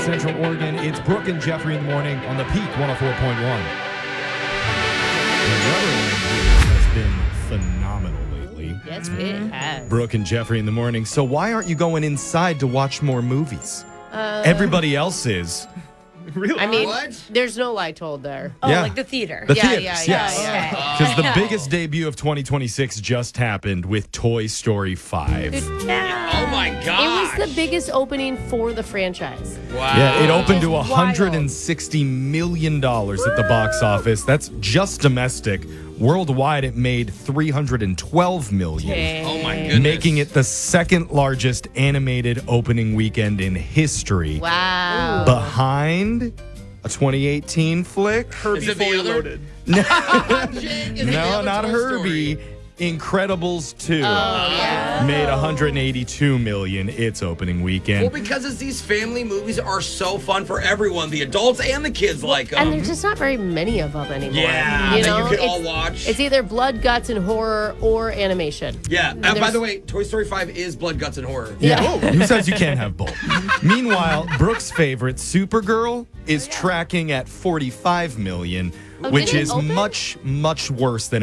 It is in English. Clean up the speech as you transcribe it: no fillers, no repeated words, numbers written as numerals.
Central Oregon. It's Brooke and Jeffrey in the morning on the Peak 104.1. The weather has been phenomenal lately. Yes, it has. Brooke and Jeffrey in the morning. So why aren't you going inside to watch more movies? Everybody else is. Really? I mean, What? there's no lie told there. Oh, Yeah. like the theater. The Yeah, theaters, yeah, yes. yeah. Because the biggest debut of 2026 just happened with Toy Story 5. Oh my It gosh. was the biggest opening for the franchise. Wow. Yeah, it opened to Which is wild. $160 million at the box office. That's just domestic. Worldwide, it made $312 million, Oh my goodness. making it the second largest animated opening weekend in history. Wow. Behind a 2018 flick. Herbie Is it the fully other- loaded. Is it the No, other not Toy Herbie. Story? Incredibles 2 yeah. made $182 million its opening weekend. Well, because these family movies are so fun for everyone. The adults and the kids like them. And there's just not very many of them anymore. Yeah, that you can all It's- watch. It's either blood, guts, and horror or animation. Yeah. And By there's- the way, Toy Story 5 is blood, guts, and horror. Yeah. Who says you can't have both? Meanwhile, Brooke's favorite, Supergirl, is tracking at $45 million, Oh, which did it is open? much, much worse than